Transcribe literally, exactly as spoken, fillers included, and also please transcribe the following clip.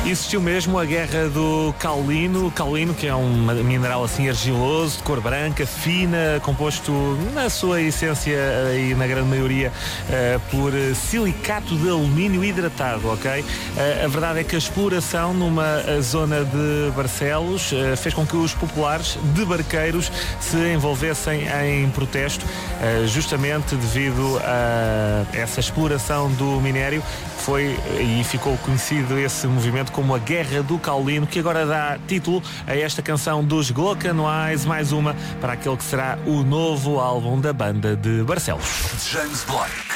Existiu mesmo a guerra do caolino, caolino que é um mineral assim argiloso, de cor branca, fina, composto na sua essência e na grande maioria uh, por silicato de alumínio hidratado, ok? Uh, a verdade é que a exploração numa zona de Barcelos uh, fez com que os populares de barqueiros se envolvessem em protesto, uh, justamente devido a essa exploração do minério. Foi e ficou conhecido esse movimento como a Guerra do Caolino, que agora dá título a esta canção dos Glockenwise, mais uma para aquele que será o novo álbum da banda de Barcelos. James Blake.